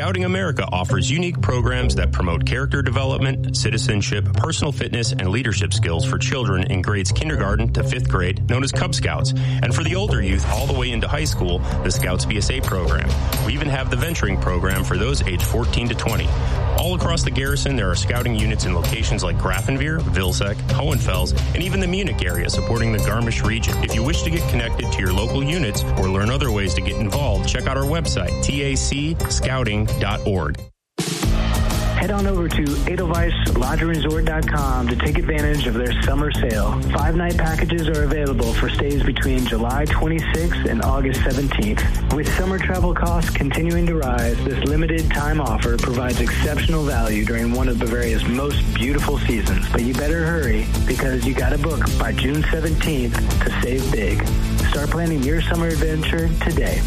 Scouting America offers unique programs that promote character development, citizenship, personal fitness, and leadership skills for children in grades kindergarten to 5th grade, known as Cub Scouts. And for the older youth all the way into high school, the Scouts BSA program. We even have the venturing program for those aged 14 to 20. All across the garrison, there are scouting units in locations like Grafenwehr, Vilseck, Hohenfels, and even the Munich area supporting the Garmisch region. If you wish to get connected to your local units or learn other ways to get involved, check out our website, tacscouting.org. Head on over to edelweisslodgeresort.com to take advantage of their summer sale. 5-night packages are available for stays between July 26th and August 17th. With summer travel costs continuing to rise, this limited time offer provides exceptional value during one of Bavaria's most beautiful seasons. But you better hurry, because you got to book by June 17th to save big. Start planning your summer adventure today.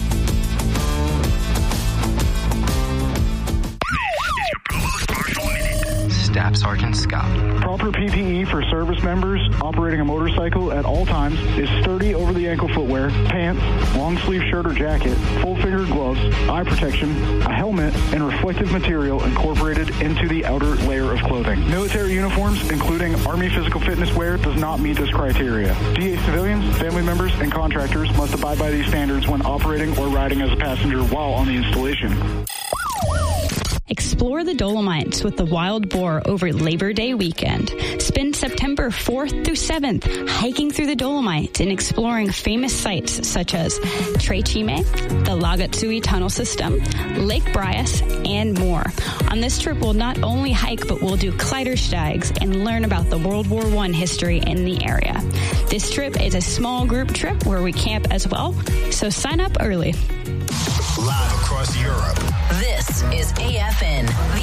Staff Sergeant Scott. Proper PPE for service members operating a motorcycle at all times is sturdy over-the-ankle footwear, pants, long-sleeve shirt or jacket, full-fingered gloves, eye protection, a helmet, and reflective material incorporated into the outer layer of clothing. Military uniforms, including Army physical fitness wear, does not meet this criteria. DA civilians, family members, and contractors must abide by these standards when operating or riding as a passenger while on the installation. Explore the Dolomites with the Wild Boar over Labor Day weekend. Spend September 4th through 7th hiking through the Dolomites and exploring famous sites such as Tre Cime, the Lagatsui Tunnel System, Lake Bryas, and more. On this trip, we'll not only hike, but we'll do Kleidersteigs and learn about the World War I history in the area. This trip is a small group trip where we camp as well, so sign up early. Live across Europe. This is AFN,